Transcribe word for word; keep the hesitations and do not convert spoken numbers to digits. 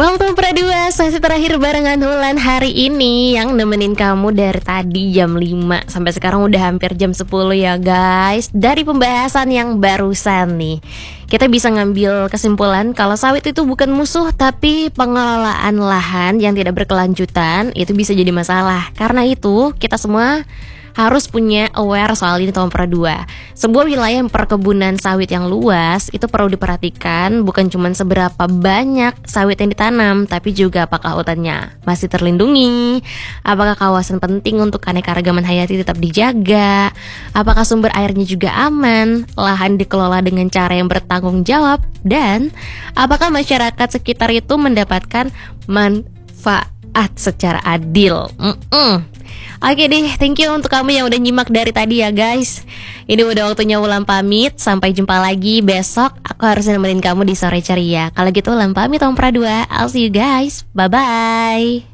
Welcome Pradua, sesi terakhir barengan Wulan hari ini yang nemenin kamu dari tadi jam lima sampai sekarang udah hampir jam sepuluh ya guys. Dari pembahasan yang barusan nih, kita bisa ngambil kesimpulan kalau sawit itu bukan musuh, tapi pengelolaan lahan yang tidak berkelanjutan itu bisa jadi masalah. Karena itu kita semua harus punya aware soal ini Tom Pradua. Sebuah wilayah perkebunan sawit yang luas itu perlu diperhatikan, bukan cuma seberapa banyak sawit yang ditanam, tapi juga apakah hutannya masih terlindungi, apakah kawasan penting untuk keanekaragaman hayati tetap dijaga, apakah sumber airnya juga aman, lahan dikelola dengan cara yang bertanggung jawab, dan apakah masyarakat sekitar itu mendapatkan manfaat secara adil. Mm-mm. Oke deh, thank you untuk kamu yang udah nyimak dari tadi ya guys. Ini udah waktunya Wulan pamit. Sampai jumpa lagi besok. Aku harus nemenin kamu di sore ceria. Kalau gitu Wulan pamit Om Pradua. I'll see you guys. Bye bye.